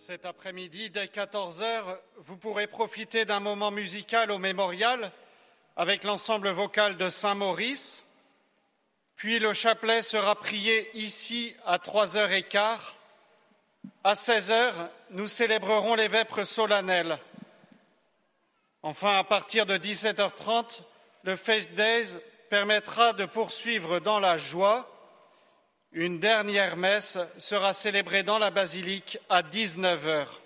Cet après-midi, dès 14 heures, vous pourrez profiter d'un moment musical au mémorial avec l'ensemble vocal de Saint-Maurice. Puis le chapelet sera prié ici à 3h15. À 16 heures, nous célébrerons les vêpres solennelles. Enfin, à partir de 17h30, le Feast Days permettra de poursuivre dans la joie. Une dernière messe sera célébrée dans la basilique à 19 heures.